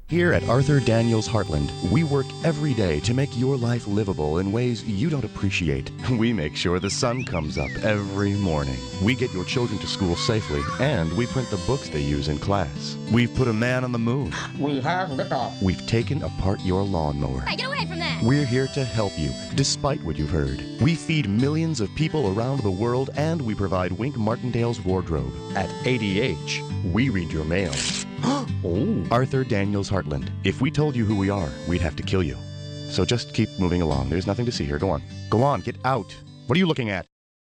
Here at Arthur Daniels Heartland, we work every day to make your life livable in ways you don't appreciate. We make sure the sun comes up every morning. We get your children to school safely, and we print the books they use in class. We've put a man on the moon. We have liftoff. We've taken apart your lawnmower. Hey, get away from that! We're here to help you, despite what you've heard. We feed millions of people around the world, and we provide Wink Martindale's wardrobe. At ADH, we read your mail. Oh. Arthur Daniels Heartland. If we told you who we are, we'd have to kill you. So just keep moving along. There's nothing to see here. Go on. Go on, get out. What are you looking at?